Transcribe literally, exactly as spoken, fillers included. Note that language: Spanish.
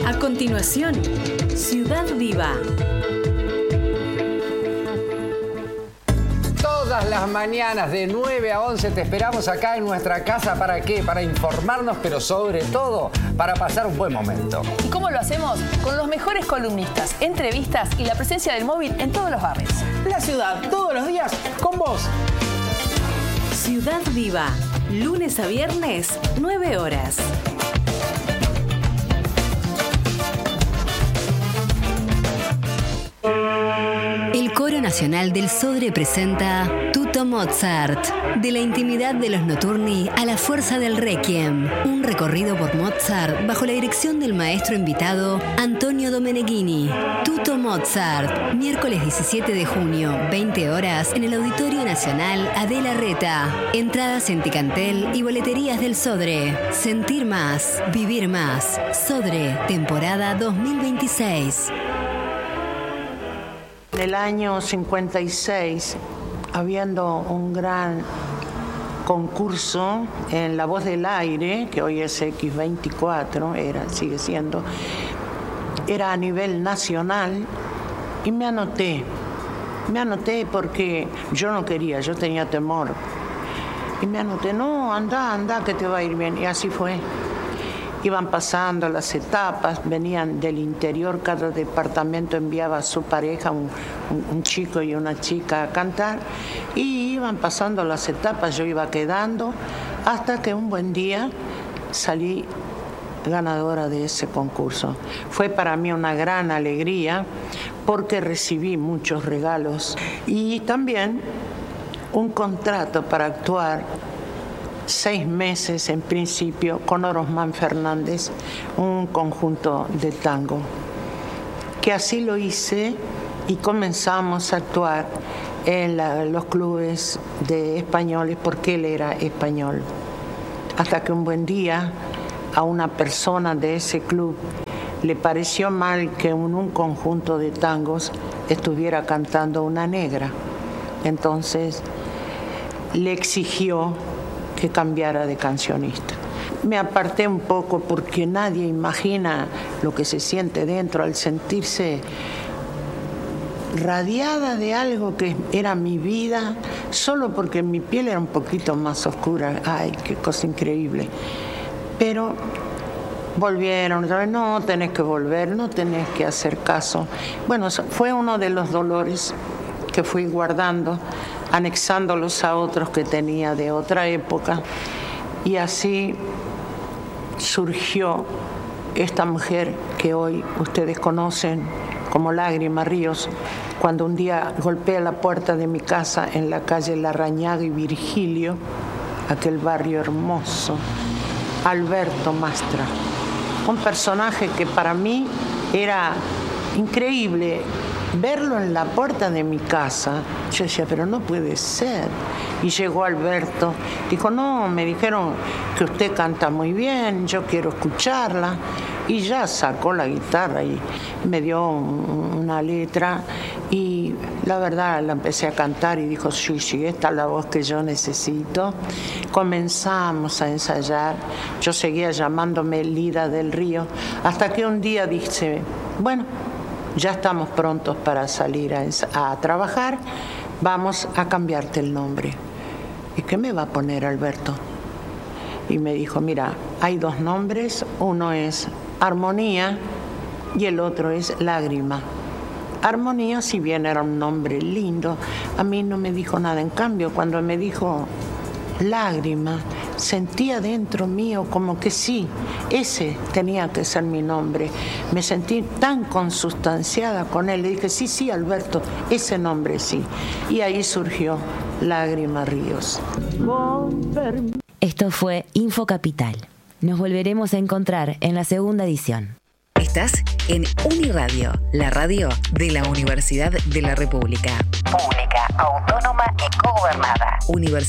A continuación, Ciudad Viva. Todas las mañanas de nueve a once te esperamos acá en nuestra casa. ¿Para qué? Para informarnos, pero sobre todo para pasar un buen momento. ¿Y cómo lo hacemos? Con los mejores columnistas, entrevistas y la presencia del móvil en todos los barrios. La ciudad, todos los días, con vos. Ciudad Viva, lunes a viernes, nueve horas. El Coro Nacional del Sodre presenta Tutto Mozart, de la intimidad de los notturni a la fuerza del Requiem. Un recorrido por Mozart bajo la dirección del maestro invitado Antonio Domeneghini. Tutto Mozart, miércoles diecisiete de junio, veinte horas, en el Auditorio Nacional Adela Reta. Entradas en Ticantel y boleterías del Sodre. Sentir más, vivir más. Sodre, temporada dos mil veintiséis. En el año cincuenta y seis, habiendo un gran concurso en La Voz del Aire, que hoy es equis veinticuatro, era, sigue siendo, era a nivel nacional, y me anoté. Me anoté porque yo no quería, yo tenía temor. Y me anoté, no, anda, anda, que te va a ir bien. Y así fue. Iban pasando las etapas, venían del interior, cada departamento enviaba a su pareja, un, un, un chico y una chica a cantar, y iban pasando las etapas, yo iba quedando, hasta que un buen día salí ganadora de ese concurso. Fue para mí una gran alegría, porque recibí muchos regalos, y también un contrato para actuar seis meses en principio con Orosmán Fernández, un conjunto de tango, que así lo hice y comenzamos a actuar en la, los clubes de españoles, porque él era español, hasta que un buen día a una persona de ese club le pareció mal que en un conjunto de tangos estuviera cantando una negra, entonces le exigió que cambiara de cancionista. Me aparté un poco porque nadie imagina lo que se siente dentro al sentirse radiada de algo que era mi vida, solo porque mi piel era un poquito más oscura. Ay, qué cosa increíble. Pero volvieron otra vez, no tenés que volver, no tenés que hacer caso. Bueno, fue uno de los dolores que fui guardando, anexándolos a otros que tenía de otra época, y así surgió esta mujer que hoy ustedes conocen como Lágrima Ríos, cuando un día golpeé la puerta de mi casa en la calle Larrañaga y Virgilio, aquel barrio hermoso, Alberto Mastra, un personaje que para mí era increíble. Verlo en la puerta de mi casa, yo decía, pero no puede ser. Y llegó Alberto, dijo, no, me dijeron que usted canta muy bien, yo quiero escucharla. Y ya sacó la guitarra y me dio un, una letra, y la verdad la empecé a cantar y dijo, sí, sí, esta es la voz que yo necesito. Comenzamos a ensayar, yo seguía llamándome Lida del Río, hasta que un día dije, bueno, ya estamos prontos para salir a, a trabajar, vamos a cambiarte el nombre. ¿Y qué me va a poner, Alberto? Y me dijo, mira, hay dos nombres, uno es Armonía y el otro es Lágrima. Armonía, si bien era un nombre lindo, a mí no me dijo nada. En cambio, cuando me dijo Lágrima, sentía dentro mío como que sí, ese tenía que ser mi nombre. Me sentí tan consustanciada con él, le dije, sí, sí, Alberto, ese nombre sí. Y ahí surgió Lágrima Ríos. Esto fue Info Capital. Nos volveremos a encontrar en la segunda edición. Estás en Uniradio, la radio de la Universidad de la República. Pública, autónoma y cogobernada. Universidad